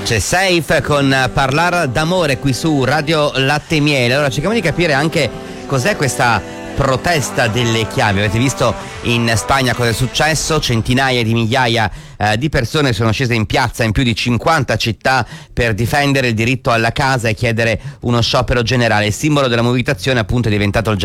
C'è Safe con Parlar d'amore qui su Radio Latte e Miele. Allora cerchiamo di capire anche cos'è questa protesta delle chiavi. Avete visto in Spagna cosa è successo? Centinaia di migliaia di persone sono scese in piazza in più di 50 città per difendere il diritto alla casa e chiedere uno sciopero generale. Il simbolo della mobilitazione appunto è diventato il